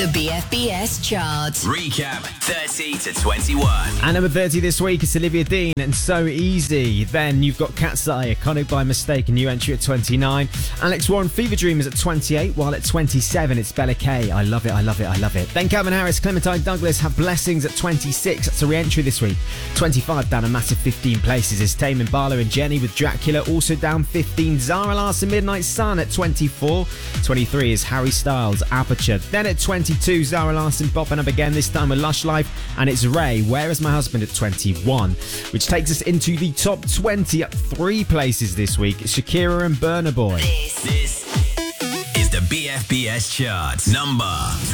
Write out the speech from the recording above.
The BFBS chart. Recap 30 to 21. And number 30 this week is Olivia Dean and So Easy. Then you've got Cat's Eye, Iconic by Mistake, a new entry at 29. Alex Warren, Fever Dream is at 28, while at 27 it's Bella K, I Love It, I Love It, I Love It. Then Calvin Harris, Clementine Douglas have Blessings at 26. That's a re-entry this week. 25 down a massive 15 places is Tame Impala and Jenny with Dracula, also down 15. Zara Larsson, Midnight Sun at 24. 23 is Harry Styles, Aperture. Then at 22, Zara Larsson popping up again, this time with Lush Life, and it's Ray, Where Is My Husband at 21, which takes us into the top 20 up 3 places this week. It's Shakira and Burna Boy. This is the BFBS chart. Number